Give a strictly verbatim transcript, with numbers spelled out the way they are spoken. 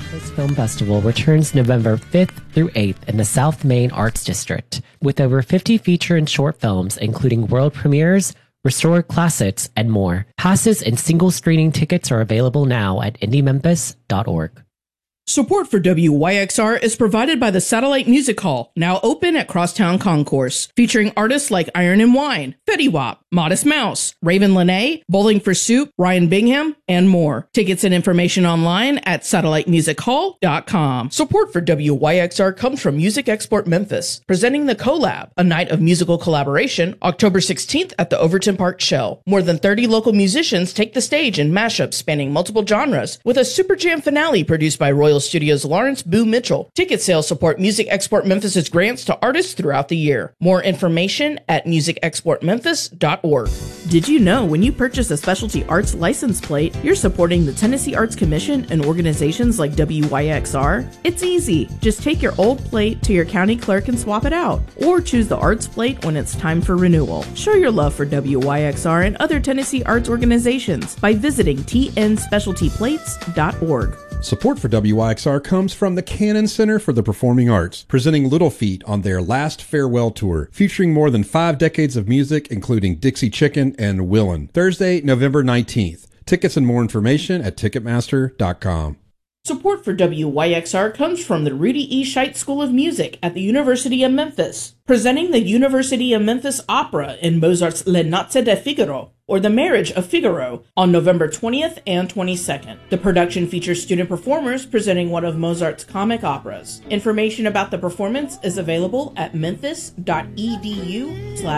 Memphis Film Festival returns November fifth through eighth in the South Main Arts District, with over fifty feature and short films, including world premieres, restored classics, and more. Passes and single screening tickets are available now at indie memphis dot org. Support for W Y X R is provided by the Satellite Music Hall, now open at Crosstown Concourse, featuring artists like Iron and Wine, Fetty Wap, Modest Mouse, Raven Lene, Bowling for Soup, Ryan Bingham, and more. Tickets and information online at satellite music hall dot com. Support for W Y X R comes from Music Export Memphis, presenting the Collab, a night of musical collaboration, October sixteenth at the Overton Park Shell. More than thirty local musicians take the stage in mashups spanning multiple genres, with a Super Jam finale produced by Royal Studios' Lawrence Boo Mitchell. Ticket sales support Music Export Memphis' grants to artists throughout the year. More information at music export memphis dot org. Did you know when you purchase a specialty arts license plate, you're supporting the Tennessee Arts Commission and organizations like W Y X R? It's easy. Just take your old plate to your county clerk and swap it out, or choose the arts plate when it's time for renewal. Show your love for W Y X R and other Tennessee arts organizations by visiting t n specialty plates dot org. Support for W Y X R comes from the Cannon Center for the Performing Arts, presenting Little Feat on their last farewell tour, featuring more than five decades of music, including Dixie Chicken and Willin'. Thursday, November nineteenth. Tickets and more information at ticketmaster dot com. Support for W Y X R comes from the Rudy E. Scheidt School of Music at the University of Memphis, presenting the University of Memphis Opera in Mozart's Le Nozze di Figaro, or The Marriage of Figaro, on November twentieth and twenty-second. The production features student performers presenting one of Mozart's comic operas. Information about the performance is available at memphis dot e d u slash